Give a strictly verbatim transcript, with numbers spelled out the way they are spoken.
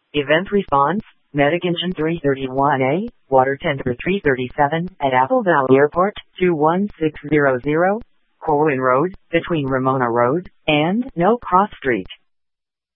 Event response, Medic Engine three thirty-one A, Water Tender three thirty-seven, at Apple Valley Airport, two one six zero zero, Corwin Road, between Ramona Road and No Cross Street.